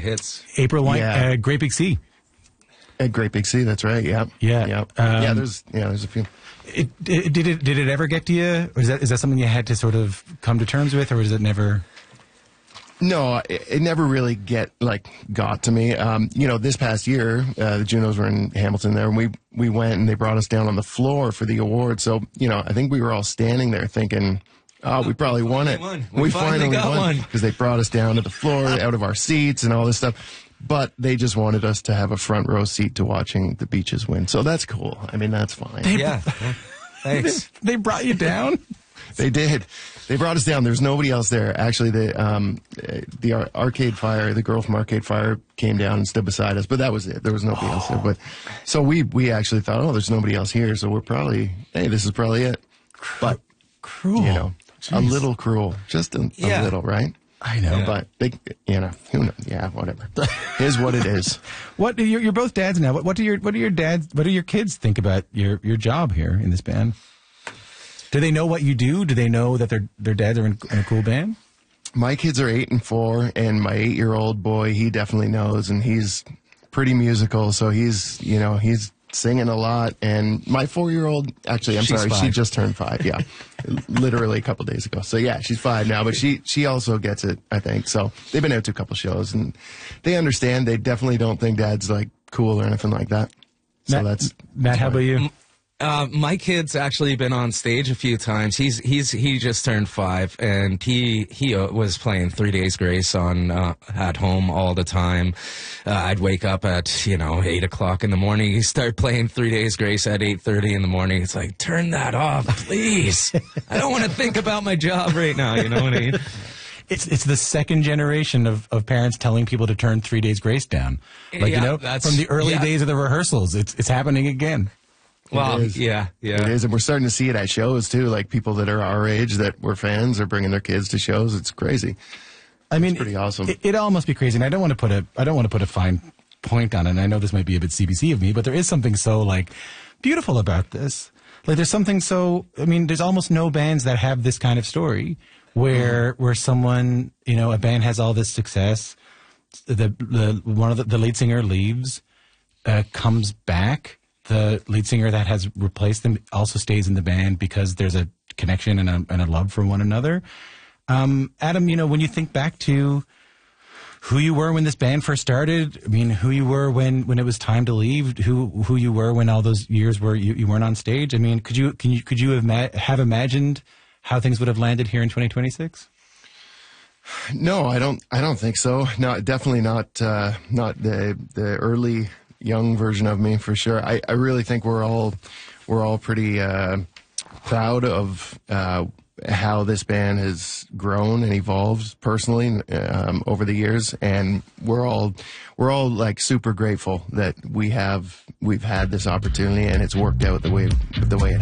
hits. April White, Yeah. Great Big Sea. At Great Big Sea, that's right. Yeah. Yeah. Yeah. There's a few. Did it ever get to you? Or is that something you had to sort of come to terms with, or was it never? No, it never really got to me. This past year, the Junos were in Hamilton there, and we went and they brought us down on the floor for the award. So, I think we were all standing there thinking, oh, we probably won it. We finally got one. Because they brought us down to the floor, out of our seats and all this stuff. But they just wanted us to have a front row seat to watching the Beaches win. So that's cool. I mean, that's fine. Yeah. Thanks. They brought you down? They did. They brought us down. There was nobody else there. Actually, the Arcade Fire, the girl from Arcade Fire came down and stood beside us, but that was it. There was nobody else there. But so we actually thought, oh, there's nobody else here, so we're probably, hey, this is probably it. But Cruel. A little cruel, just a little, right? I know, but they, who knows? Yeah, whatever. Is what it is. What you're both dads now. What do your kids think about your job here in this band? Do they know what you do? Do they know that their dads are in a cool band? My kids are 8 and 4, and my 8-year-old boy, he definitely knows, and he's pretty musical, so he's singing a lot. And my 4-year-old, actually, She's 5. She just turned 5, yeah. Literally a couple days ago. So yeah, she's 5 now, but she also gets it, I think. So they've been out to a couple shows, and they understand. They definitely don't think Dad's cool or anything like that. So Matt, how about you? My kid's actually been on stage a few times. He just turned 5, and he was playing 3 Days Grace on at home all the time. I'd wake up at 8 o'clock in the morning. He started playing 3 Days Grace at 8:30 in the morning. It's like, turn that off, please. I don't want to think about my job right now. You know what I mean? It's the second generation of parents telling people to turn 3 Days Grace down. From the early days of the rehearsals, it's happening again. Well, yeah. It is, and we're starting to see it at shows, too, like people that are our age that were fans are bringing their kids to shows. It's crazy. I mean, it's pretty awesome. It all must be crazy, and I don't want to put a fine point on it, and I know this might be a bit CBC of me, but there is something so, beautiful about this. There's something so, there's almost no bands that have this kind of story where someone, a band has all this success, the lead singer leaves, comes back. The lead singer that has replaced them also stays in the band because there's a connection and a love for one another. Adam, when you think back to who you were when this band first started, who you were when it was time to leave, who you were when all those years where you weren't on stage. Could you have imagined how things would have landed here in 2026? No, I don't think so. No, definitely not the early young version of me, for sure. I really think we're all pretty proud of how this band has grown and evolved personally over the years, and we're all super grateful that we've had this opportunity and it's worked out the way it